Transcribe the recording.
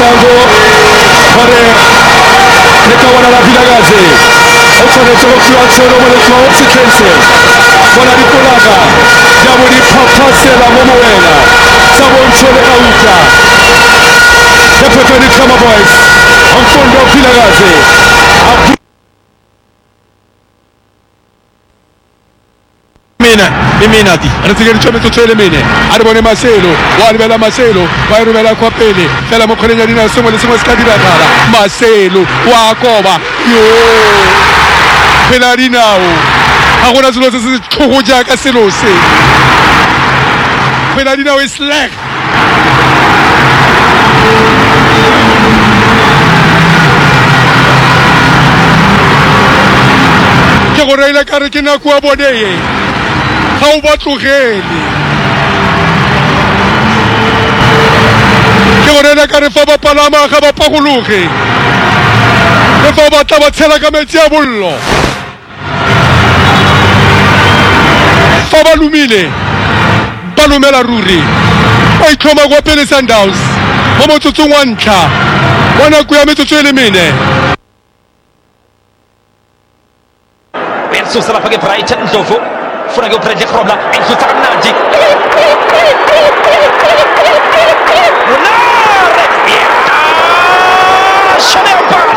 Sango pare nekawana la Vilakazi otshwanetse go fiwa tšhono moletlo wa Sekhense bona dipolaga ya bo diphapasela mo mowela sa bontsho le Auta the Pepeni Kama Boys Mfundo Vilakazi Minati anatigera chome tsotswele mene aribone Marcelo wa ribela Marcelo wa ribela kwa pele fela mo kholenya dina sengwe le sengwe se ka dira gala Marcelo wa koba yo phela dinao a gona selo se se tlhogo jaaka selo se phela dinao is slack ke go reila ka re ke na kwa bodeye ga o ba tlogele ke go reila ka re fa ba palama ga ba pagologe le fa ba tla ba tshela ka metsi a bollo fa ba lumile ba lumela ruri ba itlhoma kwa pele Sundowns mo motsotsong wa ntlha wa nako ya metsotso e le mene Enzo sarà pagare Bright Ndlovu fuori che prende Kromla Enzo Tarnanti Chanel